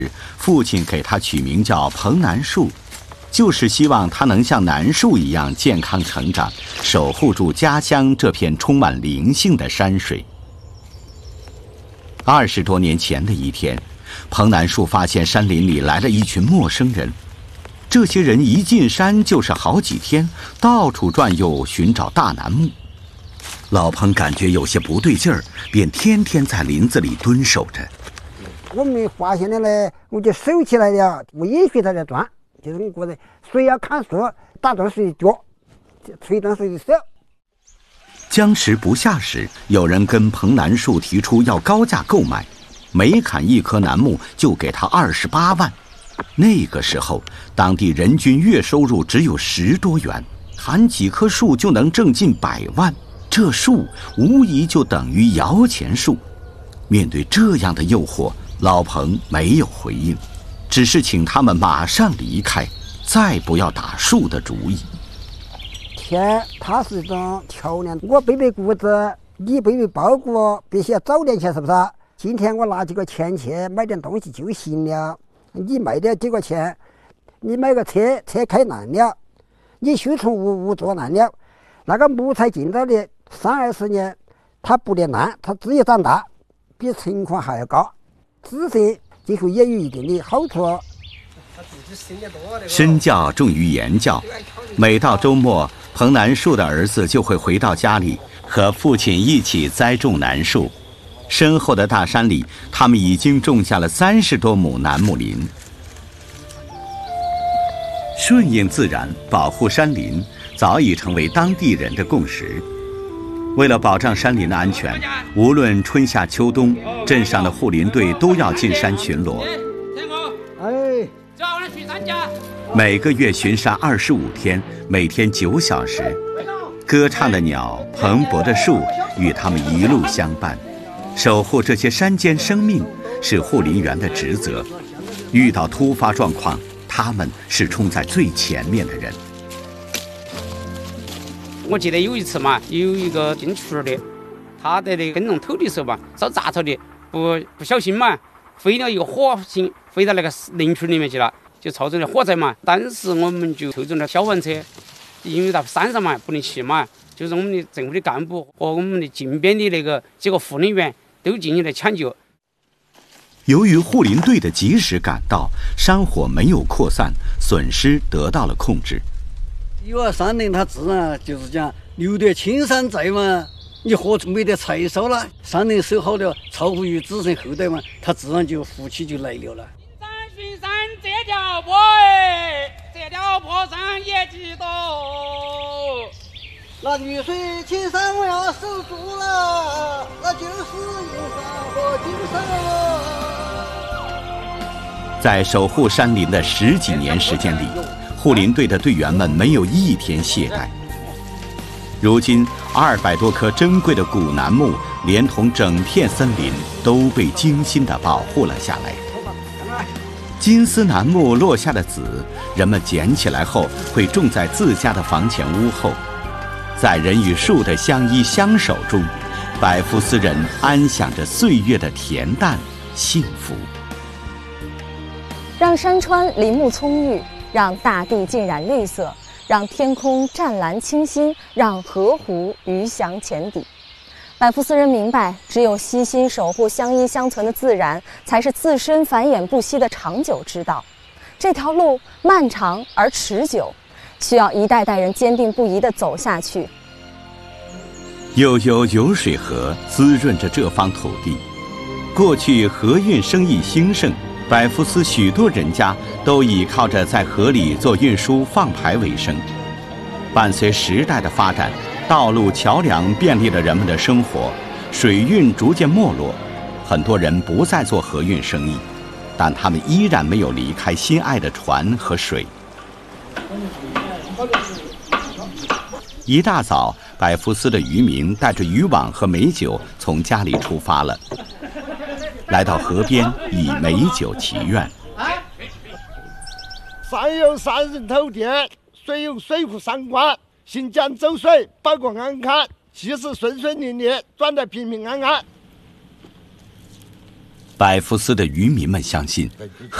父亲给他取名叫彭南树，就是希望他能像南树一样健康成长，守护住家乡这片充满灵性的山水。20多年前的一天，彭南树发现山林里来了一群陌生人。这些人一进山就是好几天，到处转悠寻找大楠木。老彭感觉有些不对劲儿，便天天在林子里蹲守着。 我们发现了呢，我就收起来了，我也学他在转，就是我觉得谁要砍树，打断谁的脚，吹断谁的手。 僵持不下时，有人跟彭南树提出要高价购买，每砍一棵楠木就给他28万。那个时候，当地人均月收入只有10多元，砍几棵树就能挣近100万，这树无疑就等于摇钱树。面对这样的诱惑，老彭没有回应，只是请他们马上离开，再不要打树的主意。 天，它是一种桥梁，我背背谷子，你背背包谷，必须要早点钱，是不是？今天我拿几个钱去买点东西就行了。你卖点几个钱，你买个车开烂了，你修成屋做烂了，那个木材进到的30-20年，它不得烂，它只有长大，比成款还要高。仔细技术也有一定的好处。 身教重于言教，每到周末，彭南树的儿子就会回到家里，和父亲一起栽种楠树。身后的大山里，他们已经种下了30多亩楠木林。顺应自然，保护山林，早已成为当地人的共识。为了保障山林的安全，无论春夏秋冬，镇上的护林队都要进山巡逻。每个月巡山25天，每天9小时。歌唱的鸟，蓬勃的树，与他们一路相伴。守护这些山间生命是护林员的职责，遇到突发状况，他们是冲在最前面的人。 我记得有一次嘛，有一个进厨的，他在那耕种土的时候嘛，烧杂草的，不小心嘛，飞了一个火星，飞到那个林区里面去了，就造成了火灾嘛。当时我们就抽中了消防车，因为到山上嘛不能去嘛，就是我们的政府的干部和我们的近边的那个几个护林员都进行了抢救。 由于护林队的及时赶到，山火没有扩散，损失得到了控制。 因为山林它自然就是讲留得青山在嘛，你何处没得柴烧了？山林守好了，造福于子孙后代嘛，它自然就福气就来了了。 山巡山这条坡这条坡上也几多。 那雨水青山我要守住了，那就是银山和金山了。 在守护山林的10几年时间里，护林队的队员们没有一天懈怠。如今200多棵珍贵的古楠木，连同整片森林都被精心地保护了下来。金丝楠木落下的籽，人们捡起来后会种在自家的房前屋后。在人与树的相依相守中，百福斯人安享着岁月的恬淡幸福。 让山川林木葱郁，让大地浸染绿色，让天空湛蓝清新，让河湖鱼翔浅底。百福斯人明白，只有悉心守护相依相存的自然，才是自身繁衍不息的长久之道。这条路漫长而持久，需要一代代人坚定不移地走下去。 悠悠有水河滋润着这方土地。过去河运生意兴盛，百福斯许多人家都倚靠着在河里做运输放排为生。伴随时代的发展，道路桥梁便利了人们的生活，水运逐渐没落，很多人不再做河运生意，但他们依然没有离开心爱的船和水。一大早，百福斯的渔民带着渔网和美酒从家里出发了，来到河边以美酒祈愿。 山有山人头店，水有水库山关，行江走水，保国安康，气势顺顺利利，转得平平安安。 百福寺的渔民们相信，